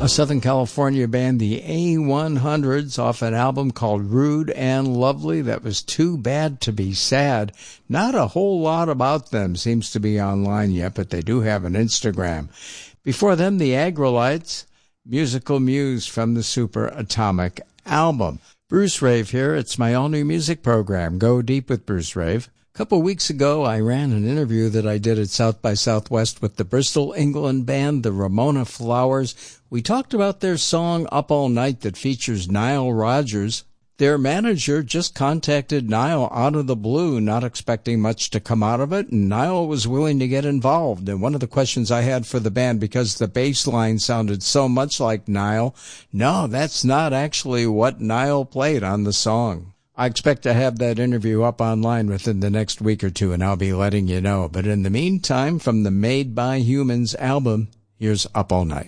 a Southern California band, the A100s, off an album called Rude and Lovely. That was Too Bad to Be Sad. Not a whole lot about them seems to be online yet, but they do have an Instagram. Before them, the Agrolites, Musical Muse from the Super Atomic album. Bruce Rave here. It's my all-new music program, Go Deep with Bruce Rave. A couple weeks ago, I ran an interview that I did at South by Southwest with the Bristol, England band, the Ramona Flowers. We talked about their song Up All Night that features Nile Rodgers. Their manager just contacted Nile out of the blue, not expecting much to come out of it, and Nile was willing to get involved. And one of the questions I had for the band, because the bass line sounded so much like Nile, no, that's not actually what Nile played on the song. I expect to have that interview up online within the next week or two, and I'll be letting you know. But in the meantime, from the Made by Humans album, here's Up All Night.